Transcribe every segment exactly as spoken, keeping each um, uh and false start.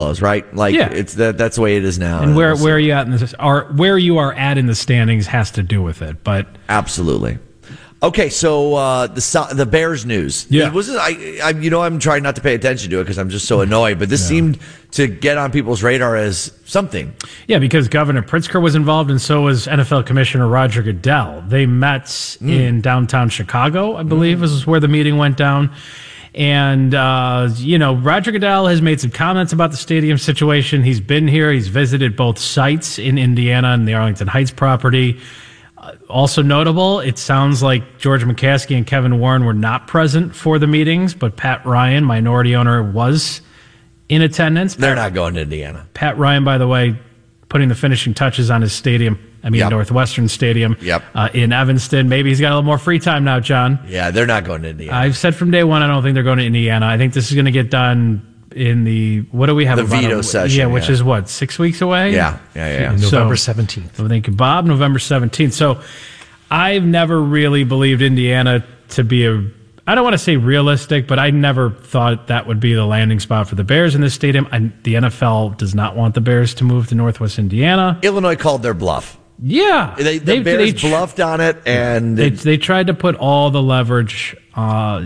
right? Like Yeah. it's that that's the way it is now. And where where you at in the are where you are at in the standings has to do with it, but absolutely. Okay, so uh, the the Bears news. Yeah, it was I, I you know I'm trying not to pay attention to it because I'm just so annoyed. But this yeah. seemed to get on people's radar as something. Yeah, because Governor Pritzker was involved, and so was N F L Commissioner Roger Goodell. They met mm. in downtown Chicago, I believe, mm. is where the meeting went down. And, uh, you know, Roger Goodell has made some comments about the stadium situation. He's been here. He's visited both sites in Indiana and the Arlington Heights property. Uh, also notable, it sounds like George McCaskey and Kevin Warren were not present for the meetings, but Pat Ryan, minority owner, was in attendance. They're Pat, not going to Indiana. Pat Ryan, by the way, putting the finishing touches on his stadium. I mean, yep. Northwestern Stadium yep. uh, in Evanston. Maybe he's got a little more free time now, John. Yeah, they're not going to Indiana. I've said from day one, I don't think they're going to Indiana. I think this is going to get done in the, what do we have? The about veto a, session. Yeah, which yeah. is what, six weeks away? Yeah, yeah, yeah. yeah. November seventeenth. So, thank you, Bob. November seventeenth. So I've never really believed Indiana to be a, I don't want to say realistic, but I never thought that would be the landing spot for the Bears in this stadium. And the N F L does not want the Bears to move to Northwest Indiana. Illinois called their bluff. Yeah, they, the they, Bears they, bluffed on it, and they, they tried to put all the leverage. Uh,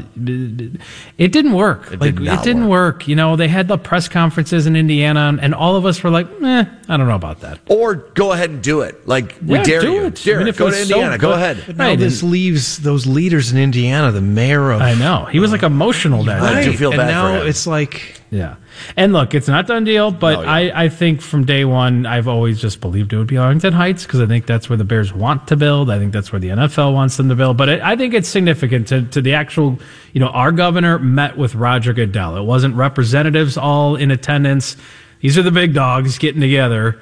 it didn't work. It like did it didn't work. work. You know, they had the press conferences in Indiana, and all of us were like, "Eh, I don't know about that." Or go ahead and do it. Like we yeah, dare do you. It. Dare I mean, if go it to was Indiana. So go good. ahead. But now right, this and, leaves those leaders in Indiana, the mayor of. I know he was like emotional that right. day. I do feel and bad now for him. it's like. Yeah. And look, it's not done deal, but no, yeah. I, I think from day one, I've always just believed it would be Arlington Heights because I think that's where the Bears want to build. I think that's where the N F L wants them to build. But it, I think it's significant to, to the actual, you know, our governor met with Roger Goodell. It wasn't representatives all in attendance. These are the big dogs getting together.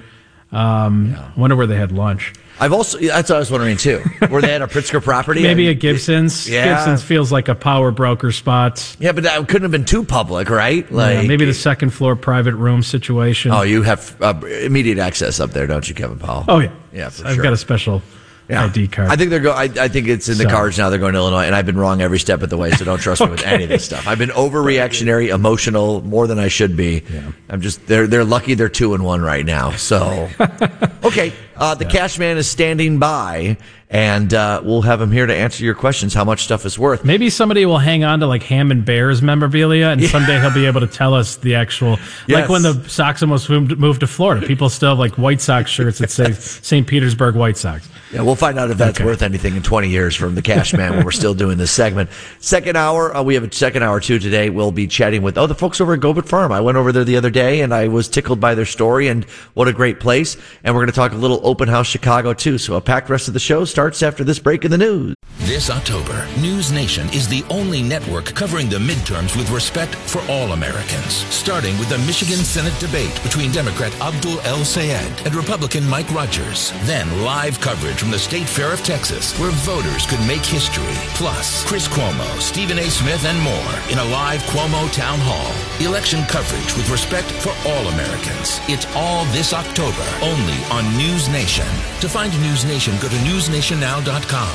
Um, yeah. Wonder where they had lunch. I've also, that's what I was wondering too. Where they had a Pritzker property? Maybe I a mean, Gibson's. Yeah. Gibson's feels like a power broker spot. Yeah, but that couldn't have been too public, right? Like yeah, maybe the second floor private room situation. Oh, you have uh, immediate access up there, don't you, Kevin Powell? Oh, yeah. Yeah, for I've sure. got a special yeah. I D card. I think they're go. I, I think it's in the so. cards now. They're going to Illinois, and I've been wrong every step of the way. So don't trust okay. me with any of this stuff. I've been overreactionary, emotional, more than I should be. Yeah. I'm just. They're they're lucky they're two and one right now. So okay, uh, the yeah. cash man is standing by, and uh, we'll have him here to answer your questions. How much stuff is worth? Maybe somebody will hang on to like Hammond Bears memorabilia, and yeah. someday he'll be able to tell us the actual. Yes. Like when the Sox almost moved, moved to Florida, people still have like White Sox shirts that say Saint Petersburg White Sox. Yeah, we'll find out if that's okay. worth anything in twenty years from the Cash Man when we're still doing this segment. Second hour, uh, we have a second hour too today. We'll be chatting with, oh, the folks over at Gobert Farm. I went over there the other day and I was tickled by their story and what a great place. And we're going to talk a little Open House Chicago too. So a packed rest of the show starts after this break in the news. This October, News Nation is the only network covering the midterms with respect for all Americans. Starting with the Michigan Senate debate between Democrat Abdul El-Sayed and Republican Mike Rogers. Then live coverage from the State Fair of Texas, where voters could make history. Plus, Chris Cuomo, Stephen A. Smith, and more in a live Cuomo Town Hall. Election coverage with respect for all Americans. It's all this October, only on News Nation. To find News Nation, go to news nation now dot com.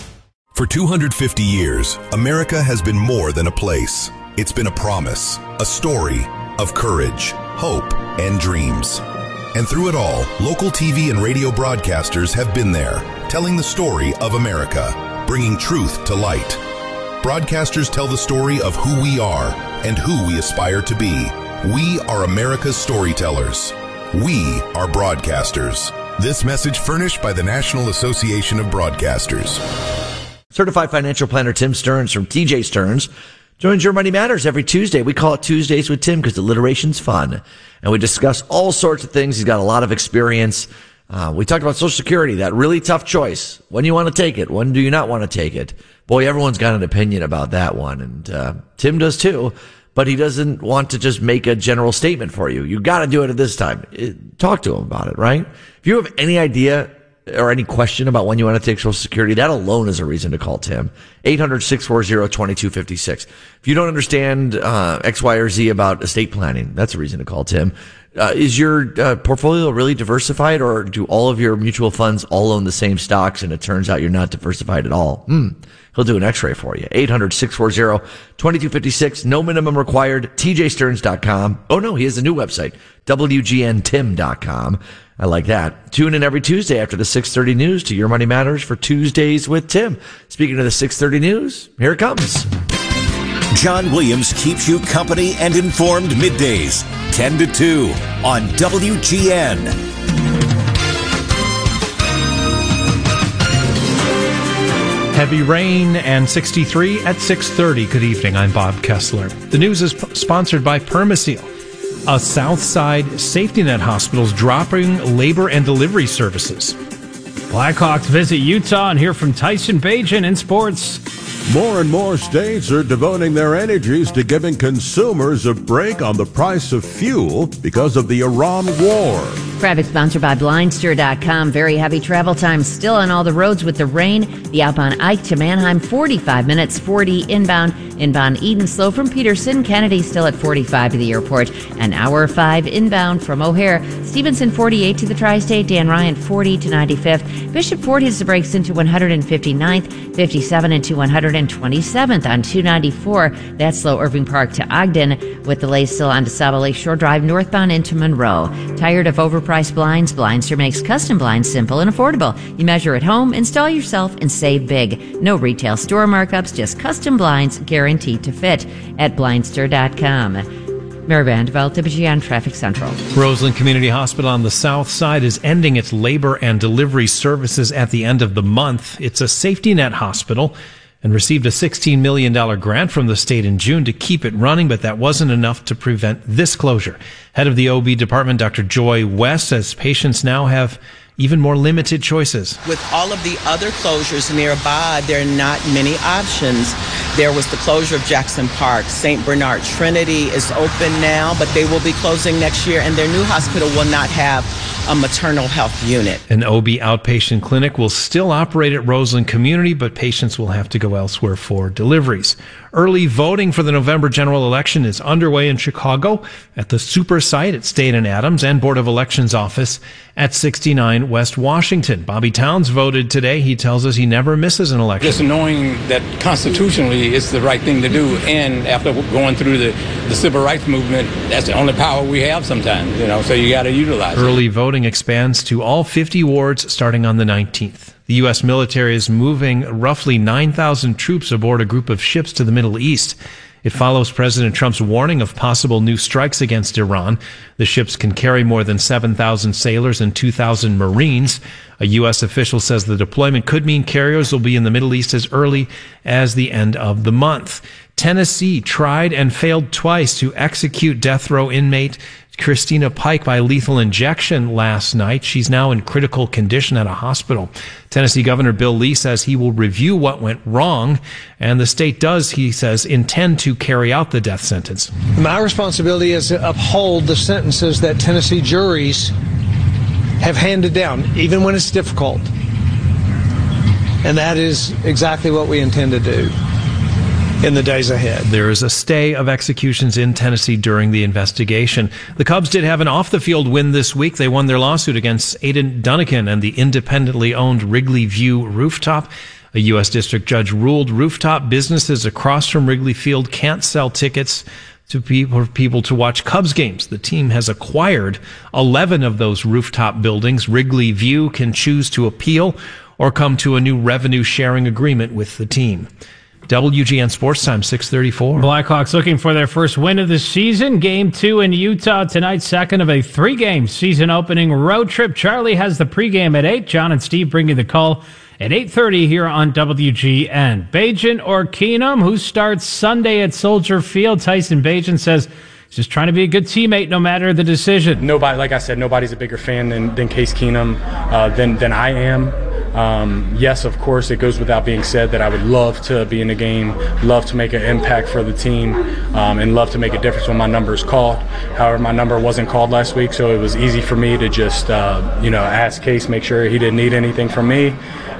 For two hundred fifty years, America has been more than a place. It's been a promise, a story of courage, hope, and dreams. And through it all, local T V and radio broadcasters have been there, telling the story of America, bringing truth to light. Broadcasters tell the story of who we are and who we aspire to be. We are America's storytellers. We are broadcasters. This message furnished by the National Association of Broadcasters. Certified financial planner Tim Stearns from T J Stearns joins Your Money Matters every Tuesday. We call it Tuesdays with Tim because alliteration's fun. And we discuss all sorts of things. He's got a lot of experience. Uh, we talked about Social Security, that really tough choice. When you want to take it? When do you not want to take it? Boy, everyone's got an opinion about that one. And uh, Tim does too. But he doesn't want to just make a general statement for you. You got to do it at this time. It, talk to him about it, right? If you have any idea or any question about when you want to take Social Security, that alone is a reason to call Tim. eight hundred, six four zero, two two five six. If you don't understand uh, X, Y, or Z about estate planning, that's a reason to call Tim. Uh, is your uh, portfolio really diversified, or do all of your mutual funds all own the same stocks and it turns out you're not diversified at all? Hmm. He'll do an x-ray for you. eight hundred, six four zero, two two five six. No minimum required. T J Stearns dot com. Oh, no, he has a new website. W G N Tim dot com. I like that. Tune in every Tuesday after the six thirty news to Your Money Matters for Tuesdays with Tim. Speaking of the six thirty news, here it comes. John Williams keeps you company and informed middays, ten to two on W G N. Heavy rain and sixty-three at six thirty. Good evening. I'm Bob Kessler. The news is p- sponsored by Permaseal. A Southside safety net hospital's dropping labor and delivery services. Blackhawks visit Utah and hear from Tyson Bagent in sports. More and more states are devoting their energies to giving consumers a break on the price of fuel because of the Iran war. Traffic sponsored by Blindster dot com. Very heavy travel time still on all the roads with the rain. The outbound Ike to Manheim, forty-five minutes, forty inbound. Inbound Eden slow from Peterson. Kennedy still at forty-five to the airport. An hour five inbound from O'Hare. Stevenson, forty-eight to the Tri-State. Dan Ryan, forty to ninety-fifth. Bishop Ford hits the brakes into one hundred fifty-ninth, fifty-seven into one hundred twenty-seventh on two ninety-four. That's slow Irving Park to Ogden, with delays still on DeSable Lakeshore Drive northbound into Monroe. Tired of overpriced blinds? Blindster makes custom blinds simple and affordable. You measure at home, install yourself, and save big. No retail store markups, just custom blinds guaranteed to fit at Blindster dot com. Mary Vanderveld, W G N Traffic Central. Roseland Community Hospital on the south side is ending its labor and delivery services at the end of the month. It's a safety net hospital and received a sixteen million dollars grant from the state in June to keep it running, but that wasn't enough to prevent this closure. Head of the O B department, Doctor Joy West, says patients now have even more limited choices. With all of the other closures nearby, there are not many options. There was the closure of Jackson Park. Saint Bernard Trinity is open now, but they will be closing next year, and their new hospital will not have a maternal health unit. An O B outpatient clinic will still operate at Roseland Community, but patients will have to go elsewhere for deliveries. Early voting for the November general election is underway in Chicago at the Super Site at State and Adams and Board of Elections office at sixty-nine West Washington. Bobby Towns voted today. He tells us he never misses an election. Just knowing that constitutionally it's the right thing to do, and after going through the, the civil rights movement, that's the only power we have sometimes, you know, so you got to utilize it. Early voting expands to all fifty wards starting on the nineteenth. The U S military is moving roughly nine thousand troops aboard a group of ships to the Middle East. It follows President Trump's warning of possible new strikes against Iran. The ships can carry more than seven thousand sailors and two thousand Marines. A U S official says the deployment could mean carriers will be in the Middle East as early as the end of the month. Tennessee tried and failed twice to execute death row inmate Christina Pike by lethal injection last night. She's now in critical condition at a hospital. Tennessee Governor Bill Lee says he will review what went wrong, and the state does, he says, intend to carry out the death sentence. My responsibility is to uphold the sentences that Tennessee juries have handed down, even when it's difficult. And that is exactly what we intend to do in the days ahead. There is a stay of executions in Tennessee during the investigation. The Cubs did have an off-the-field win this week. They won their lawsuit against Aidan Dunnigan and the independently owned Wrigley View Rooftop. A U S district judge ruled rooftop businesses across from Wrigley Field can't sell tickets to people, people to watch Cubs games. The team has acquired eleven of those rooftop buildings. Wrigley View can choose to appeal or come to a new revenue sharing agreement with the team. W G N Sports Time, six thirty-four. Blackhawks looking for their first win of the season. Game two in Utah tonight, second of a three-game season opening road trip. Charlie has the pregame at eight. John and Steve bring you the call at eight thirty here on W G N. Bagent or Keenum, who starts Sunday at Soldier Field? Tyson Bagent says he's just trying to be a good teammate no matter the decision. Nobody, like I said, nobody's a bigger fan than, than Case Keenum uh, than, than I am. Um, yes, of course, it goes without being said that I would love to be in the game, love to make an impact for the team, um, and love to make a difference when my number is called. However, my number wasn't called last week, so it was easy for me to just, uh, you know, ask Case, make sure he didn't need anything from me.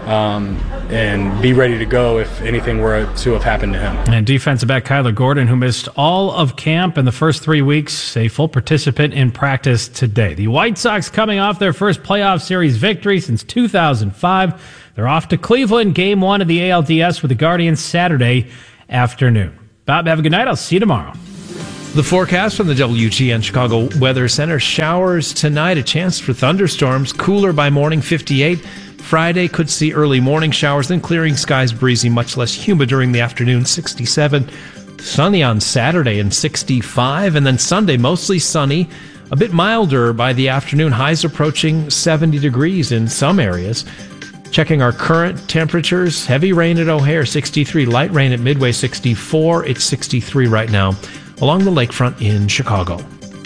um, and be ready to go if anything were to have happened to him. And defensive back Kyler Gordon, who missed all of camp in the first three weeks, a full participant in practice today. The White Sox coming off their first playoff series victory since two thousand five. They're off to Cleveland, game one of the A L D S with the Guardians Saturday afternoon. Bob, have a good night. I'll see you tomorrow. The forecast from the W G N Chicago Weather Center: showers tonight, a chance for thunderstorms, cooler by morning, fifty-eight. Friday could see early morning showers, then clearing skies, breezy, much less humid during the afternoon, sixty-seven. Sunny on Saturday and sixty-five, and then Sunday mostly sunny, a bit milder by the afternoon, highs approaching seventy degrees in some areas. Checking our current temperatures: heavy rain at O'Hare, sixty-three, light rain at Midway, sixty-four. It's sixty-three right now along the lakefront in Chicago.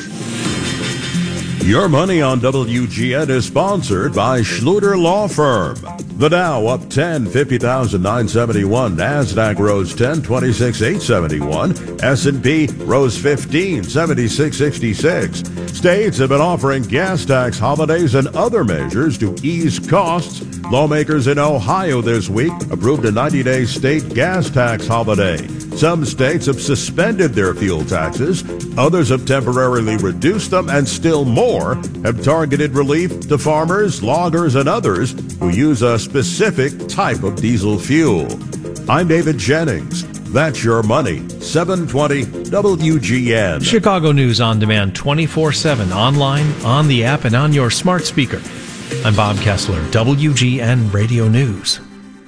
Your Money on W G N is sponsored by Schluter Law Firm. The Dow up ten, fifty thousand nine hundred seventy-one. NASDAQ rose ten, twenty-six thousand eight hundred seventy-one. S and P rose fifteen, seventy-six sixty-six. States have been offering gas tax holidays and other measures to ease costs. Lawmakers in Ohio this week approved a ninety-day state gas tax holiday. Some states have suspended their fuel taxes. Others have temporarily reduced them, and still more have targeted relief to farmers, loggers, and others who use a specific type of diesel fuel. I'm David Jennings. That's Your Money, seven twenty W G N. Chicago News on demand, twenty-four seven, online, on the app, and on your smart speaker. I'm Bob Kessler, W G N Radio News.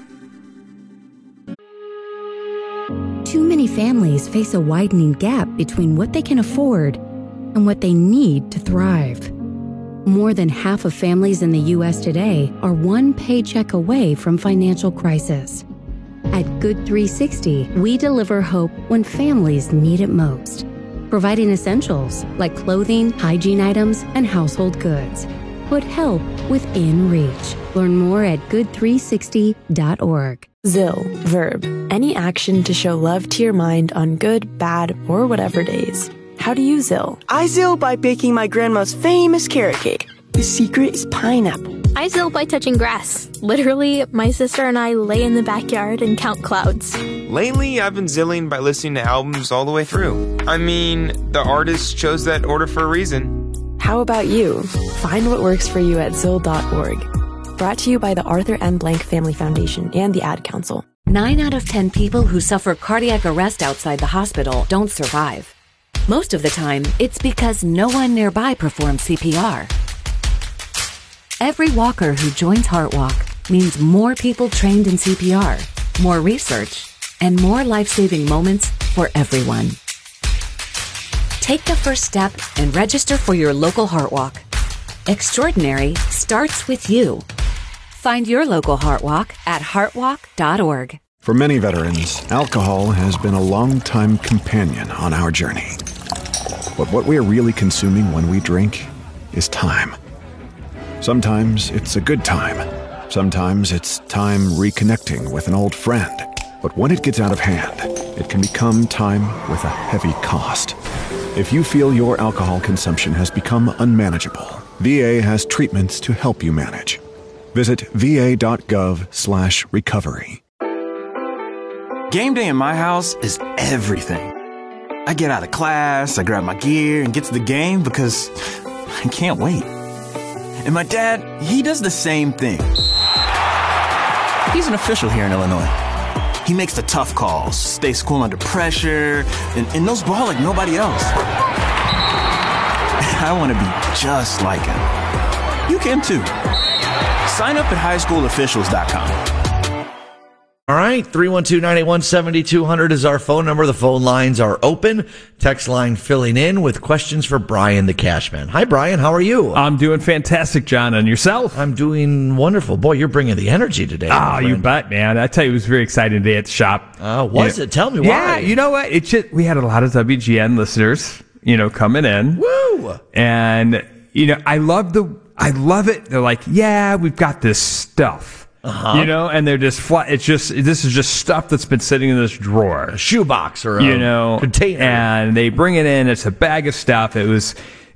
Too many families face a widening gap between what they can afford and what they need to thrive. More than half of families in the U S today are one paycheck away from financial crisis. At Good three sixty, we deliver hope when families need it most, providing essentials like clothing, hygiene items, and household goods. Put help within reach. Learn more at good three sixty dot org. Zill, verb, any action to show love to your mind on good, bad, or whatever days. How do you Zill? I Zill by baking my grandma's famous carrot cake. The secret is pineapple. I Zill by touching grass. Literally, my sister and I lay in the backyard and count clouds. Lately, I've been Zilling by listening to albums all the way through. I mean, the artist chose that order for a reason. How about you? Find what works for you at zill dot org. Brought to you by the Arthur M. Blank Family Foundation and the Ad Council. Nine out of ten people who suffer cardiac arrest outside the hospital don't survive. Most of the time, it's because no one nearby performs C P R. Every walker who joins HeartWalk means more people trained in C P R, more research, and more life-saving moments for everyone. Take the first step and register for your local HeartWalk. Extraordinary starts with you. Find your local HeartWalk at heartwalk dot org. For many veterans, alcohol has been a long-time companion on our journey. But what we are really consuming when we drink is time. Sometimes it's a good time. Sometimes it's time reconnecting with an old friend. But when it gets out of hand, it can become time with a heavy cost. If you feel your alcohol consumption has become unmanageable, V A has treatments to help you manage. Visit va.gov slash recovery. Game day in my house is everything. I get out of class, I grab my gear, and get to the game because I can't wait. And my dad, he does the same thing. He's an official here in Illinois. He makes the tough calls, stays cool under pressure, and, and knows ball like nobody else. I want to be just like him. You can too. Sign up at high school officials dot com. All right, three one two, nine eight one, seven two zero zero is our phone number. The phone lines are open. Text line filling in with questions for Brian the Cashman. Hi, Brian. How are you? I'm doing fantastic, John. And yourself? I'm doing wonderful. Boy, you're bringing the energy today. Oh, you bet, man. I tell you, it was a very exciting day at the shop. Uh, was you it? Tell me yeah, why. Yeah, you know what? It just, we had a lot of W G N listeners, you know, coming in. Woo! And, you know, I love the, I love it. They're like, yeah, we've got this stuff. Uh-huh. You know, and they're just flat. It's just, this is just stuff that's been sitting in this drawer. A shoebox or a you know, container. And they bring it in. It's a bag of stuff. It was,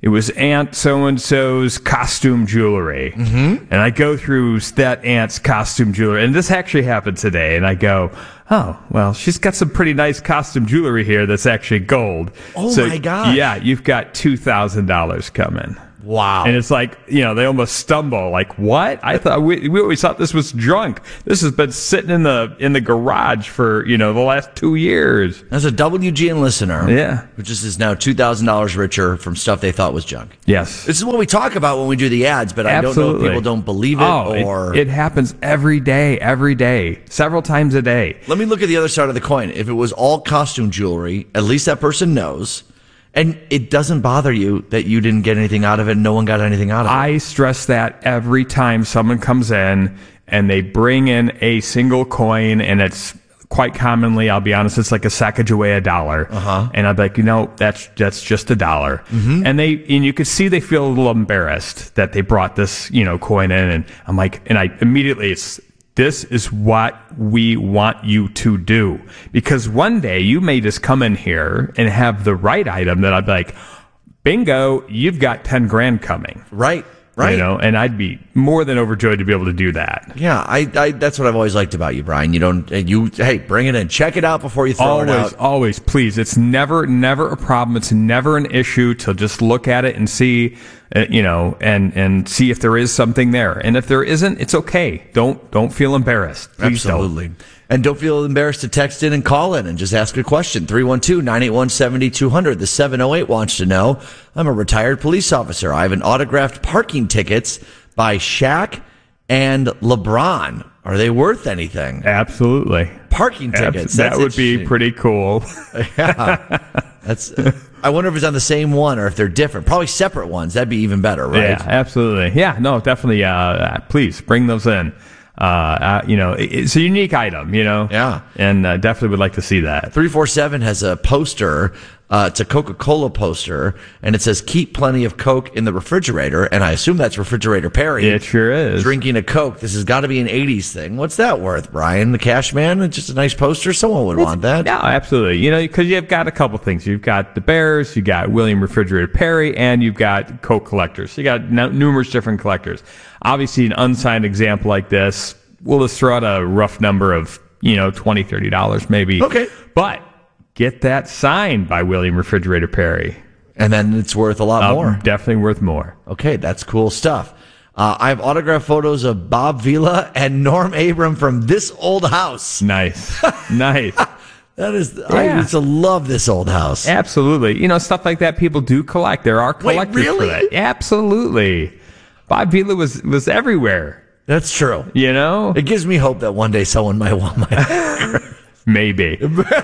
it was Aunt so-and-so's costume jewelry. Mm-hmm. And I go through that aunt's costume jewelry. And this actually happened today. And I go, oh, well, she's got some pretty nice costume jewelry here that's actually gold. Oh, so, my gosh. Yeah, you've got two thousand dollars coming. Wow. And it's like, you know, they almost stumble. Like, what? I thought we, we always thought this was junk. This has been sitting in the in the garage for, you know, the last two years. As a W G N listener, yeah, who just is now two thousand dollars richer from stuff they thought was junk. Yes. This is what we talk about when we do the ads, but I Absolutely. don't know if people don't believe it oh, or... It, it happens every day, every day, several times a day. Let me look at the other side of the coin. If it was all costume jewelry, at least that person knows... And it doesn't bother you that you didn't get anything out of it, no one got anything out of it. I stress that every time someone comes in and they bring in a single coin, and it's quite commonly, I'll be honest, it's like a Sacagawea a dollar. Uh-huh. And I'm like, you know, that's that's just a dollar. Mm-hmm. And they and you could see they feel a little embarrassed that they brought this, you know, coin in. And I'm like, and I immediately it's this is what we want you to do. Because one day you may just come in here and have the right item that I'd be like, bingo, you've got ten grand coming. Right, right. You know, and I'd be more than overjoyed to be able to do that. Yeah, I, I that's what I've always liked about you, Brian. You don't, you, hey, bring it in. Check it out before you throw always, it out. Always, please. It's never, never a problem. It's never an issue to just look at it and see, uh, you know, and, and see if there is something there. And if there isn't, it's okay. Don't, don't feel embarrassed. Please Absolutely. Don't. And don't feel embarrassed to text in and call in and just ask a question. three one two, nine eight one, seven two zero zero. The seven oh eight wants to know, I'm a retired police officer. I have an autographed parking tickets by Shaq and LeBron. Are they worth anything? Absolutely. Parking tickets. Abs- that would be pretty cool. Yeah. That's. Uh, I wonder if it's on the same one or if they're different. Probably separate ones. That'd be even better, right? Yeah, absolutely. Yeah, no, definitely. Uh, please bring those in. Uh, uh, you know, it, it's a unique item, you know? Yeah. And uh, definitely would like to see that. three forty-seven has a poster. Uh, it's a Coca-Cola poster, and it says, keep plenty of Coke in the refrigerator. And I assume that's Refrigerator Perry. It sure is. Drinking a Coke. This has got to be an eighties thing. What's that worth, Brian? The cash man? It's just a nice poster. Someone would it's, want that. No, absolutely. You know, because you've got a couple things. You've got the Bears, you got William Refrigerator Perry, and you've got Coke collectors. So you got n- numerous different collectors. Obviously, an unsigned example like this, we'll just throw out a rough number of, you know, twenty dollars, thirty dollars maybe. Okay. But get that signed by William Refrigerator Perry. And then it's worth a lot uh, more. Definitely worth more. Okay, that's cool stuff. Uh, I have autographed photos of Bob Vila and Norm Abram from This Old House. Nice. Nice. That is, Yeah. I used to love This Old House. Absolutely. You know, stuff like that people do collect. There are collectors Wait, really? for that. Absolutely. Bob Vila was, was everywhere. That's true. You know? It gives me hope that one day someone might want my Maybe.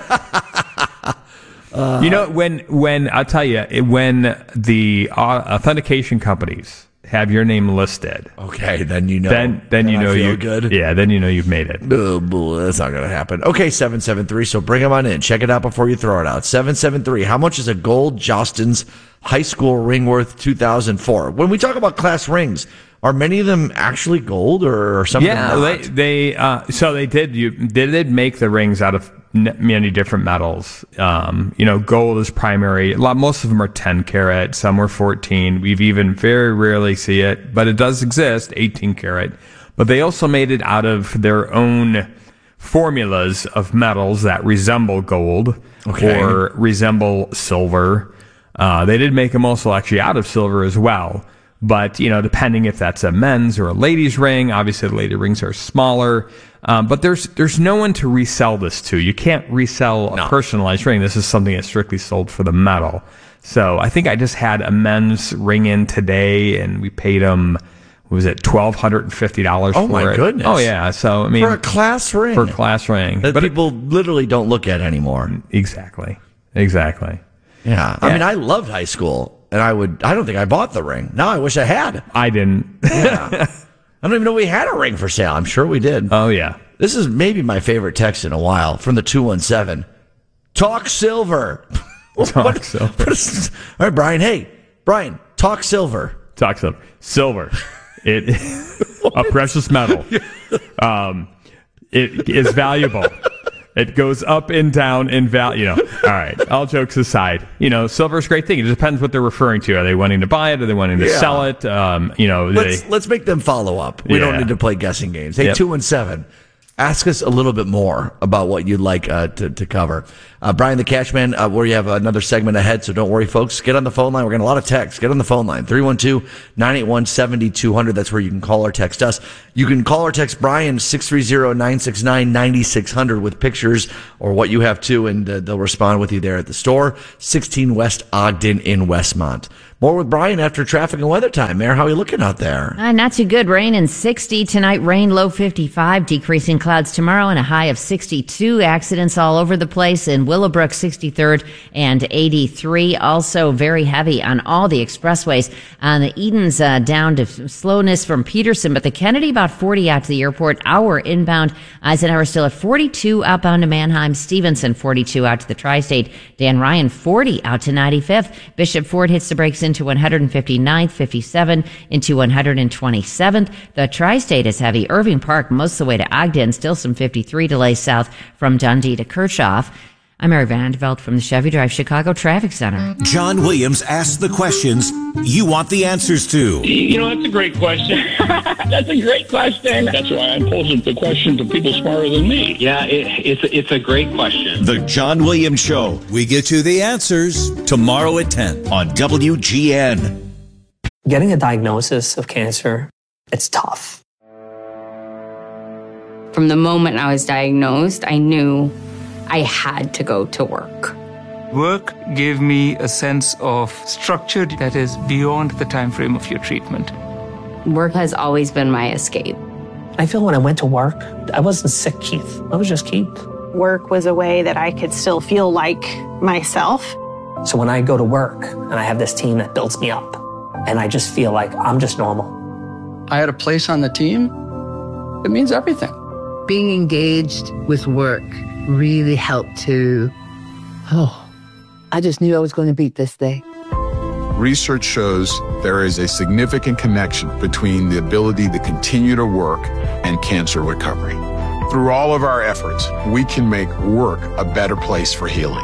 uh, you know, when, when, I'll tell you, when the uh, authentication companies have your name listed. Okay, then you know. Then, then, then you know I feel you good. Yeah, then you know you've made it. Oh, boy, that's not going to happen. Okay, seven seven three. So bring them on in. Check it out before you throw it out. seven seven three. How much is a gold Jostens high school ring worth two thousand four? When we talk about class rings, are many of them actually gold or, or some yeah, of them not? they they uh, so they did you they did make the rings out of n- many different metals. Um, you know, gold is primary. A lot, most of them are ten karat. Some are fourteen. We've even very rarely see it, but it does exist, eighteen karat. But they also made it out of their own formulas of metals that resemble gold Okay. or resemble silver. Uh, they did make them also actually out of silver as well. But, you know, depending if that's a men's or a ladies' ring, obviously the lady rings are smaller. Um, but there's there's no one to resell this to. You can't resell a No. personalized ring. This is something that's strictly sold for the metal. So I think I just had a men's ring in today, and we paid them, what was it, twelve fifty dollars Oh, for my it. goodness. Oh, yeah. So, I mean. For a class ring. For a class ring. That But it- people literally don't look at anymore. exactly. Exactly. Yeah. I Yeah. mean, I loved high school, and I would, I don't think I bought the ring. Now I wish I had. I didn't. Yeah. I don't even know we had a ring for sale. I'm sure we did. Oh, yeah. This is maybe my favorite text in a while from the two one seven. Talk silver. Talk What- silver. what is- all right, Brian. Hey, Brian, talk silver. Talk silver. Silver. It a precious metal. Um, it is valuable. It goes up and down in value. You know, all right. All jokes aside, you know, silver's a great thing. It depends what they're referring to. Are they wanting to buy it? Are they wanting to Yeah. sell it? Um, you know, Let's, they, let's make them follow up. We don't Yeah. need to play guessing games. Hey, Yep. two and seven. Ask us a little bit more about what you'd like uh, to, to cover. Uh, Brian the Cashman, uh, where you have another segment ahead, so don't worry, folks. Get on the phone line. We're getting a lot of texts. Get on the phone line. three one two, nine eight one, seven two zero zero. That's where you can call or text us. You can call or text Brian, six three zero, nine six nine, nine six zero zero with pictures or what you have too, and uh, they'll respond with you there at the store. sixteen West Ogden in Westmont. More with Brian after traffic and weather time. Mayor, how are you looking out there? Uh, not too good. Rain and sixty tonight. Rain low fifty-five. Decreasing clouds tomorrow and a high of sixty-two. Accidents all over the place in Willowbrook, sixty-third and eighty-three. Also very heavy on all the expressways. On the Edens uh, down to slowness from Peterson, but the Kennedy about forty out to the airport. Hour inbound. Eisenhower still at forty-two outbound to Manheim. Stevenson forty-two out to the Tri-State. Dan Ryan forty out to ninety-fifth. Bishop Ford hits the brakes into one hundred fifty-ninth, fifty-seven into one hundred twenty-seventh. The Tri-State is heavy. Irving Park most of the way to Ogden. Still some fifty-three delays south from Dundee to Kirchhoff. I'm Mary Vandeveld from the Chevy Drive Chicago Traffic Center. John Williams asks the questions you want the answers to. You know, that's a great question. That's a great question. That's why I pose the question to people smarter than me. Yeah, it, it's, it's a great question. The John Williams Show. We get you the answers tomorrow at ten on W G N. Getting a diagnosis of cancer, it's tough. From the moment I was diagnosed, I knew I had to go to work. Work gave me a sense of structure that is beyond the time frame of your treatment. Work has always been my escape. I feel when I went to work, I wasn't sick, Keith. I was just Keith. Work was a way that I could still feel like myself. So when I go to work and I have this team that builds me up, and I just feel like I'm just normal. I had a place on the team. It means everything. Being engaged with work really helped to, oh, I just knew I was going to beat this day. Research shows there is a significant connection between the ability to continue to work and cancer recovery. Through all of our efforts, we can make work a better place for healing.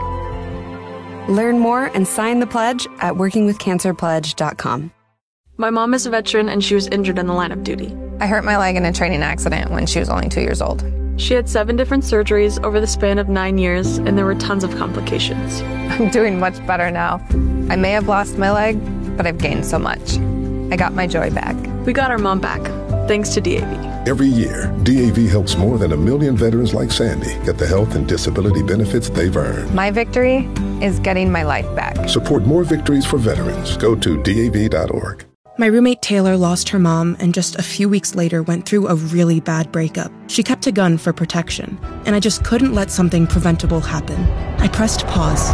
Learn more and sign the pledge at working with cancer pledge dot com. My mom is a veteran and she was injured in the line of duty. I hurt my leg in a training accident when she was only two years old. She had seven different surgeries over the span of nine years, and there were tons of complications. I'm doing much better now. I may have lost my leg, but I've gained so much. I got my joy back. We got our mom back, thanks to D A V. Every year, D A V helps more than a million veterans like Sandy get the health and disability benefits they've earned. My victory is getting my life back. Support more victories for veterans. Go to D A V dot org. My roommate Taylor lost her mom and just a few weeks later went through a really bad breakup. She kept a gun for protection, and I just couldn't let something preventable happen. I pressed pause.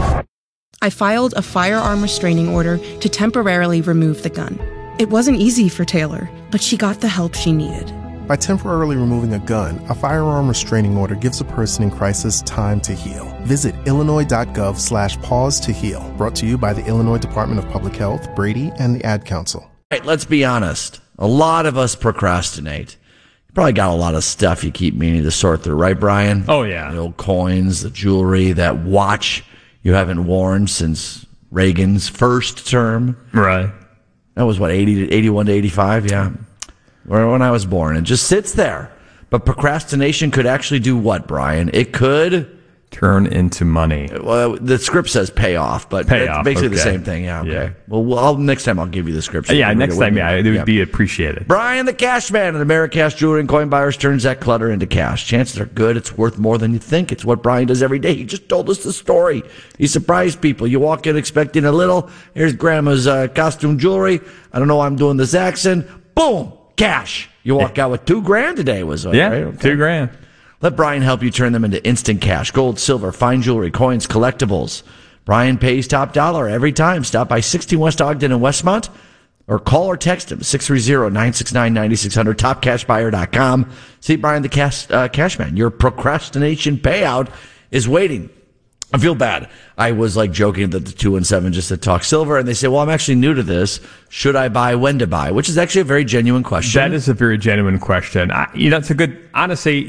I filed a firearm restraining order to temporarily remove the gun. It wasn't easy for Taylor, but she got the help she needed. By temporarily removing a gun, a firearm restraining order gives a person in crisis time to heal. Visit illinois.gov slash pause to heal. Brought to you by the Illinois Department of Public Health, Brady, and the Ad Council. Right, let's be honest. A lot of us procrastinate. You probably got a lot of stuff you keep meaning to sort through, right, Brian? Oh, yeah. The old coins, the jewelry, that watch you haven't worn since Reagan's first term. Right. That was, what, eighty to eighty-one to eighty-five? Yeah. When I was born. It just sits there. But procrastination could actually do what, Brian? It could turn into money. Well, the script says pay off, but pay it's off, basically okay. the same thing. Yeah. Okay. Yeah. Well, well I'll, next time I'll give you the script. Uh, yeah. Next time, yeah, it would yeah. be appreciated. Brian the Cash Man at Americash Jewelry and Coin Buyers turns that clutter into cash. Chances are good it's worth more than you think. It's what Brian does every day. He just told us the story. He surprised people. You walk in expecting a little. Here's Grandma's uh, costume jewelry. I don't know why I'm doing this accent. Boom, cash. You walk out with two grand today. Was it, yeah, right? Okay. two grand. Let Brian help you turn them into instant cash. Gold, silver, fine jewelry, coins, collectibles. Brian pays top dollar every time. Stop by sixteen West Ogden in Westmont or call or text him, six three zero, nine six nine, nine six zero zero, top cash buyer dot com. See Brian the cash, uh, Cashman. Your procrastination payout is waiting. I feel bad. I was like joking that the two and seven just said talk silver, and they say, well, I'm actually new to this. Should I buy? When to buy? Which is actually a very genuine question. That is a very genuine question. I, you know, it's a good, honestly,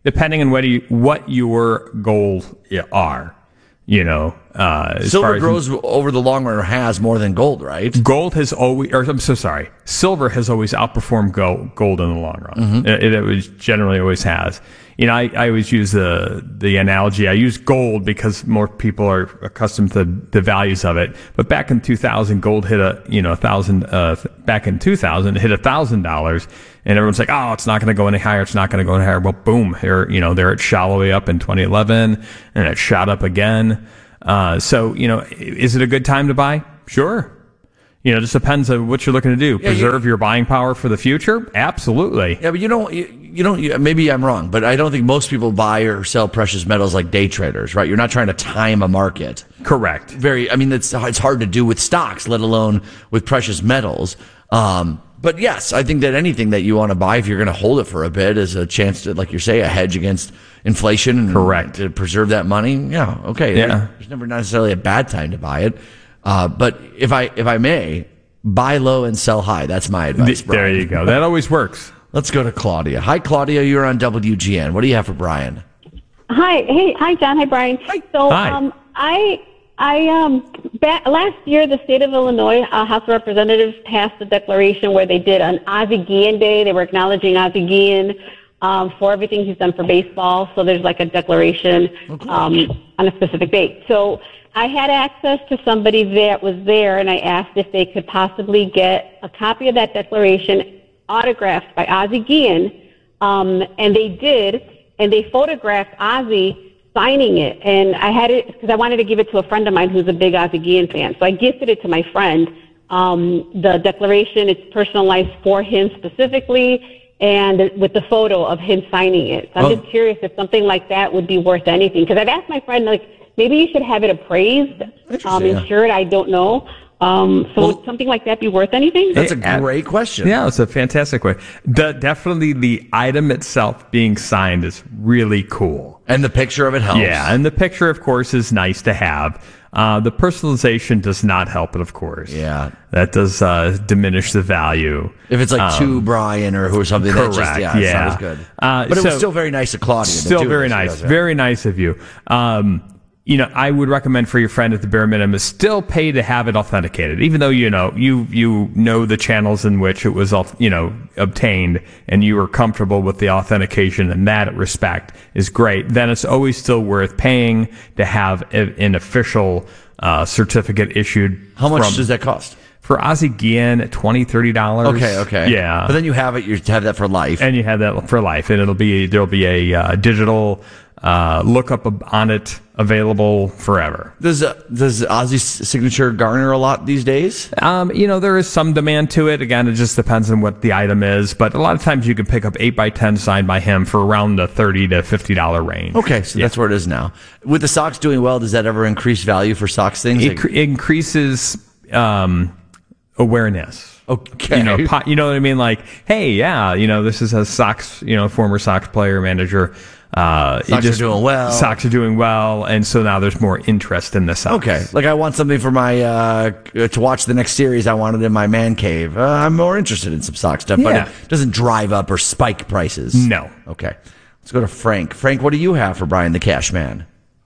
depending on what, you, what your goals are. You know, uh, as silver far as grows over the long run, or has more than gold, right? Gold has always, or I'm so sorry, silver has always outperformed gold, gold in the long run. Mm-hmm. It, it was generally always has. You know, I, I always use the the analogy. I use gold because more people are accustomed to the values of it. But back in two thousand, gold hit a you know a thousand. Uh, back in two thousand, it hit a thousand dollars, and everyone's like, "Oh, it's not going to go any higher. It's not going to go any higher." Well, boom! Here, you know, there it shot all the way up in twenty eleven, and it shot up again. Uh, so, you know, is it a good time to buy? Sure. You know, it just depends on what you're looking to do. Yeah, Preserve you, your buying power for the future? Absolutely. Yeah, but you don't, you, you don't, you, maybe I'm wrong, but I don't think most people buy or sell precious metals like day traders, right? You're not trying to time a market. Correct. Very, I mean, it's, it's hard to do with stocks, let alone with precious metals. Um, but yes, I think that anything that you want to buy, if you're going to hold it for a bit, is a chance to, like you say, a hedge against inflation. And correct. To preserve that money. Yeah. Okay. Yeah. There's, there's never necessarily a bad time to buy it. Uh, but if I, if I may, buy low and sell high. That's my advice, Brian. There you go. That always works. Let's go to Claudia. Hi, Claudia. You're on W G N. What do you have for Brian? Hi. Hey. Hi, John. Hi, Brian. Hi. So, Hi. um, I, I, um, back, last year, the state of Illinois uh, House of Representatives passed a declaration where they did an Ozzie Guillen Day. They were acknowledging Ozzie Guillen um, for everything he's done for baseball. So there's like a declaration um, on a specific date. So I had access to somebody that was there, and I asked if they could possibly get a copy of that declaration autographed by Ozzie Guillen, um, and they did, and they photographed Ozzie signing it, and I had it because I wanted to give it to a friend of mine who's a big Ozzie Guillen fan, so I gifted it to my friend. Um, the declaration, it's personalized for him specifically, and with the photo of him signing it. So I'm Oh. just curious if something like that would be worth anything, because I've asked my friend, like, maybe you should have it appraised, um, yeah. insured, I don't know. Um, so would something like that be worth anything? That's a great question. Yeah, it's a fantastic way. The, definitely the item itself being signed is really cool. And the picture of it helps. Yeah, and the picture, of course, is nice to have. Uh, the personalization does not help it, of course. Yeah. That does uh, diminish the value. If it's like Um, to Brian or who something, correct, that just, yeah, it's yeah. not as good. Uh, but it was so- still very nice of Claudia. to Still do very this. nice. Yeah. Very nice of you. Um, you know, I would recommend for your friend at the bare minimum is still pay to have it authenticated, even though, you know, you, you know the channels in which it was, you know, obtained and you are comfortable with the authentication in that respect is great. Then it's always still worth paying to have a, an official, uh, certificate issued. How much from, does that cost? For Ozzie Guillen, twenty dollars, thirty dollars. Okay, okay. Yeah. But then you have it, you have that for life. And you have that for life. And it'll be, there'll be a uh, digital uh, lookup on it available forever. Does uh, does Ozzie's signature garner a lot these days? Um, you know, there is some demand to it. Again, it just depends on what the item is. But a lot of times you can pick up eight by ten signed by him for around the thirty to fifty dollars range. Okay, so Yeah. that's where it is now. With the Sox doing well, does that ever increase value for Sox things? It Like- cr- increases um, awareness. Okay. You know, po- you know what I mean? Like, hey, yeah, you know, this is a Sox, you know, former Sox player, manager. Uh, it Sox are doing well. Sox are doing well. And so now there's more interest in the Sox. Okay, like I want something for my uh, to watch the next series. I want it in my man cave. Uh, I'm more interested in some Sox stuff, Yeah. but it doesn't drive up or spike prices. No. Okay, let's go to Frank. Frank, what do you have for Brian the Cash Man?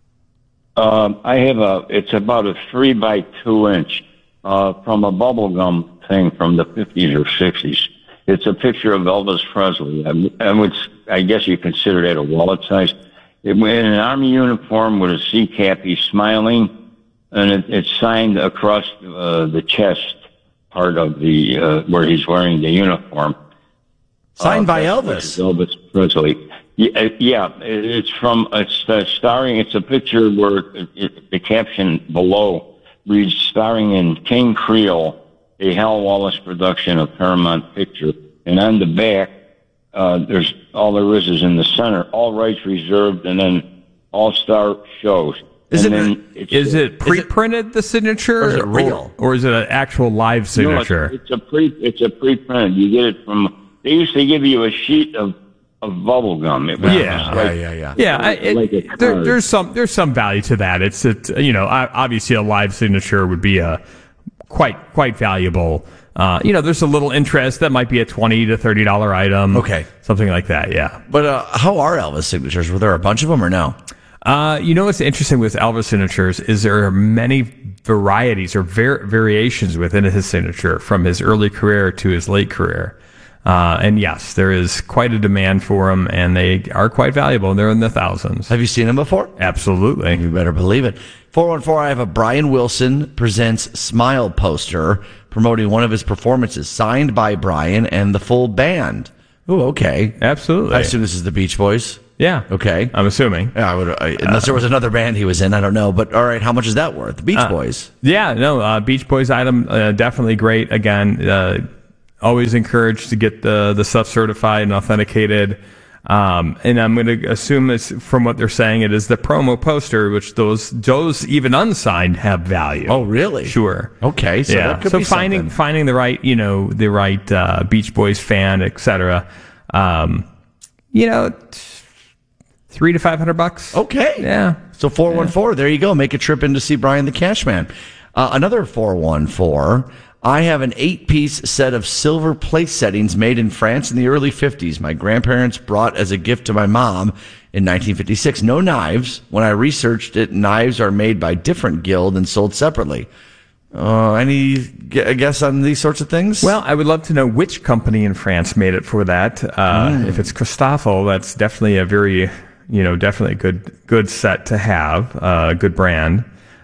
Um, I have a, it's about a three by two inch, uh, from a bubblegum thing from the fifties or sixties. It's a picture of Elvis Presley. I, I would, I guess you consider that a wallet size. It, in an army uniform with a sea cap, he's smiling, and it, it's signed across, uh, the chest part of the, uh, where he's wearing the uniform. Signed Uh, by that's- Elvis. which is Elvis Presley. Yeah, uh, yeah, it- it's from, it's uh, starring, it's a picture where it, it, the caption below reads, starring in King Creole, a Hal Wallace production of Paramount Picture. And on the back, uh, there's, all there is is in the center, all rights reserved, and then all-star shows. Is and it, then it's, is it pre-printed, the signature? Or is it real? Or, or is it an actual live No, signature? it's, it's a pre, it's a pre-printed. You get it from, they used to give you a sheet of, of bubble gum. It was Yeah. just like, yeah, yeah. Yeah, I, it, like a there, card. there's some there's some value to that. It's it, you know I, obviously a live signature would be a quite quite valuable. Uh, you know, there's a little interest that might be a twenty to thirty dollars item. Okay. Something like that, yeah. But uh, how are Elvis signatures? Were there a bunch of them or no? Uh, you know what's interesting with Elvis signatures is there are many varieties or var- variations within his signature from his early career to his late career. Uh, and yes, there is quite a demand for them, and they are quite valuable. They're in the thousands. Have you seen them before? Absolutely. You better believe it. four one four, I have a Brian Wilson Presents Smile poster promoting one of his performances, signed by Brian and the full band. Oh, okay. Absolutely. I assume this is the Beach Boys. Yeah. Okay. I'm assuming. Yeah, I would, I, unless uh, there was another band he was in, I don't know. But all right, how much is that worth? The Beach uh, Boys. Yeah, no, uh, Beach Boys item, uh, definitely great. Again, uh, always encouraged to get the, the stuff certified and authenticated. Um, and I'm going to assume it's, from what they're saying, it is the promo poster, which those those even unsigned have value. Oh, really? Sure. Okay. So yeah. that could so be finding something. finding the right, you know, the right uh, Beach Boys fan, et cetera. Um, you know, three to five hundred bucks. Okay. Yeah. So four one four. There you go. Make a trip in to see Brian the Cashman. Uh, another four one four. I have an eight-piece set of silver place settings made in France in the early fifties. My grandparents brought as a gift to my mom in nineteen fifty-six. No knives. When I researched it, knives are made by different guild and sold separately. Uh, any g- guess on these sorts of things? Well, I would love to know which company in France made it for that. Uh, Mm. If it's Christofel, that's definitely a very, you know, definitely a good good set to have, a uh, good brand.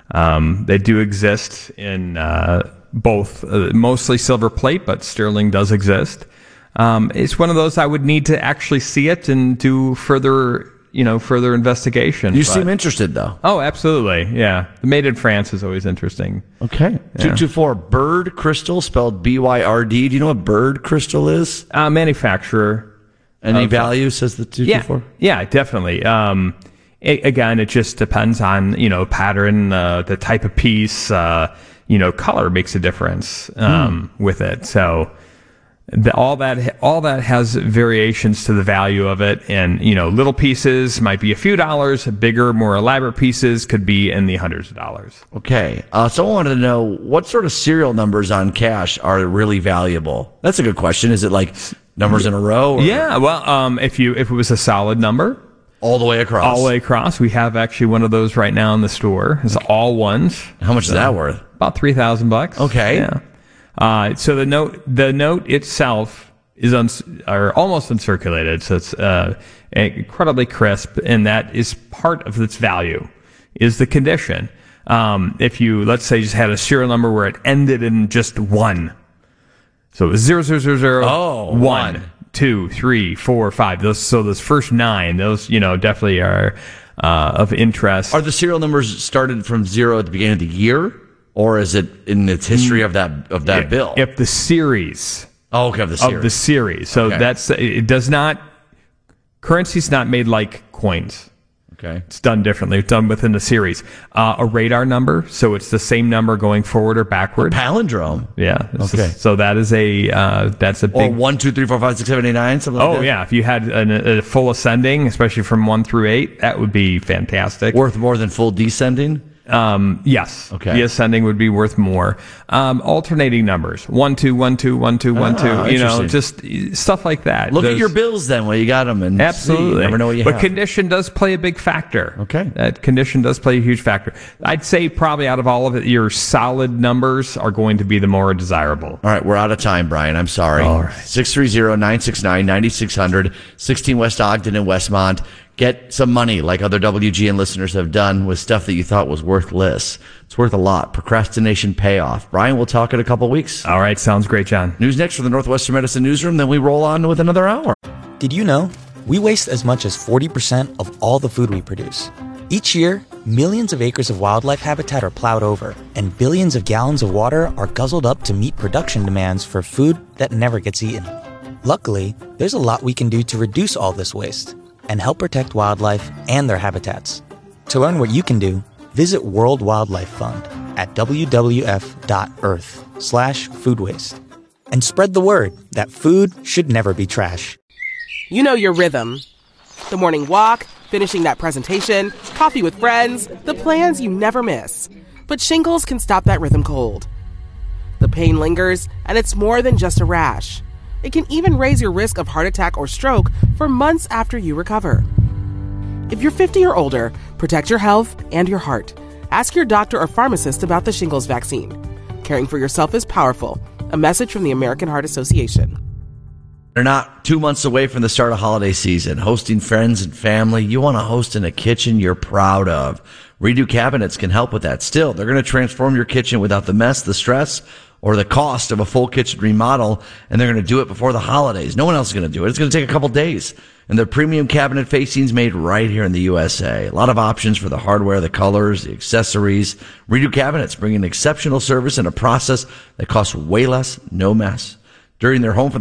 Um, they do exist in uh, both, uh, mostly silver plate, but sterling does exist. Um, it's one of those I would need to actually see it and do further, you know, further investigation. You but, seem interested, though. Oh, absolutely. Yeah. The made in France is always interesting. Okay. Yeah. two two four, Bird Crystal, spelled B Y R D. Do you know what Bird Crystal is? Uh, manufacturer. Any of, value, says the two two four? Yeah, yeah, definitely. Um, it, again, it just depends on, you know, pattern, uh, the type of piece, uh, you know, color makes a difference um, mm. with it. So the, all that all that has variations to the value of it. And, you know, little pieces might be a few dollars. Bigger, more elaborate pieces could be in the hundreds of dollars. Okay. Uh, so I wanted to know, what sort of serial numbers on cash are really valuable? That's a good question. Is it like numbers in a row? Or? Yeah. Well, um, if you if it was a solid number. All the way across. All the way across. We have actually one of those right now in the store. It's all ones. How much so, is that worth? About three thousand bucks. Okay. Yeah. Uh, so the note, the note itself is uns- or almost uncirculated, so it's uh, incredibly crisp, and that is part of its value. Is the condition. Um, if you, let's say, just had a serial number where it ended in just one, so it was zero zero zero zero oh, one. one. Two, three, four, five. Those, so those first nine, those, you know, definitely are uh, of interest. Are the serial numbers started from zero at the beginning of the year, or is it in its history of that of that if, bill? If the series, oh, okay, of the series, of the series. So okay. that's it. Does not currency's not made like coins. Okay, it's done differently. It's done within the series. Uh, a radar number, so it's the same number going forward or backward. A palindrome. Yeah. Okay. A, so that is a uh, that's a big. Or one, two, three, four, five, six, seven, eight, nine. Something like oh that. yeah, if you had an, a full ascending, especially from one through eight, that would be fantastic. Worth more than full descending. Um, yes. Okay. The ascending would be worth more. Um, alternating numbers. One, two, one, two, one, two, one, Ah, two. You know, just stuff like that. Look Those, at your bills then when you got them, and absolutely. see. You never know what you but have. condition does play a big factor. Okay. That condition does play a huge factor. I'd say probably out of all of it, your solid numbers are going to be the more desirable. All right, we're out of time, Brian. I'm sorry. All right. six three zero, nine six nine, nine six zero zero, sixteen West Ogden and Westmont. Get some money like other W G N listeners have done with stuff that you thought was worthless. It's worth a lot. Procrastination payoff. Brian, we'll talk in a couple weeks. All right, sounds great, John. News next from the Northwestern Medicine Newsroom, then we roll on with another hour. Did you know we waste as much as forty percent of all the food we produce? Each year, millions of acres of wildlife habitat are plowed over, and billions of gallons of water are guzzled up to meet production demands for food that never gets eaten. Luckily, there's a lot we can do to reduce all this waste and help protect wildlife and their habitats. To learn what you can do, visit World Wildlife Fund at w w f dot earth slash food waste and spread the word that food should never be trash. You know your rhythm. The morning walk, finishing that presentation, coffee with friends, the plans you never miss. But shingles can stop that rhythm cold. The pain lingers, and it's more than just a rash. It can even raise your risk of heart attack or stroke for months after you recover. If you're fifty or older, protect your health and your heart. Ask your doctor or pharmacist about the shingles vaccine. Caring for yourself is powerful. A message from the American Heart Association. They're not two months away from the start of holiday season. Hosting friends and family, you want to host in a kitchen you're proud of. Redo Cabinets can help with that. Still, they're going to transform your kitchen without the mess, the stress, or the cost of a full kitchen remodel, and they're going to do it before the holidays. No one else is going to do it. It's going to take a couple days. And their premium cabinet facings made right here in the U S A. A lot of options for the hardware, the colors, the accessories. Redo Cabinets bringing exceptional service and a process that costs way less, no mess. During their Home for the